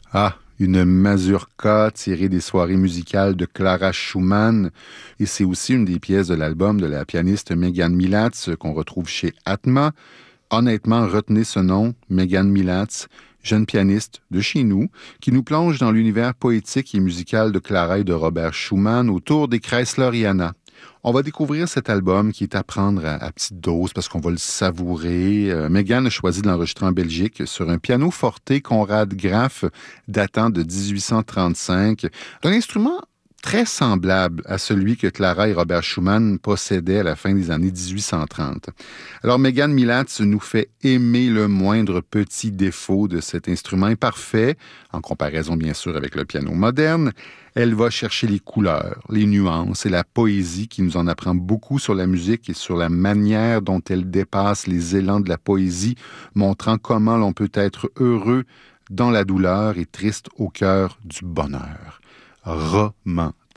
Ah, une mazurka tirée des soirées musicales de Clara Schumann. Et c'est aussi une des pièces de l'album de la pianiste Megan Milatz qu'on retrouve chez Atma. Honnêtement, retenez ce nom, Megan Milatz, jeune pianiste de chez nous, qui nous plonge dans l'univers poétique et musical de Clara et de Robert Schumann autour des Kreisleriana. On va découvrir cet album qui est à prendre à petite dose parce qu'on va le savourer. Megan a choisi de l'enregistrer en Belgique sur un piano forte Conrad Graf datant de 1835. Un instrument très semblable à celui que Clara et Robert Schumann possédaient à la fin des années 1830. Alors, Megan Milatz nous fait aimer le moindre petit défaut de cet instrument imparfait, en comparaison bien sûr avec le piano moderne. Elle va chercher les couleurs, les nuances et la poésie qui nous en apprend beaucoup sur la musique et sur la manière dont elle dépasse les élans de la poésie, montrant comment l'on peut être heureux dans la douleur et triste au cœur du bonheur. Romantique.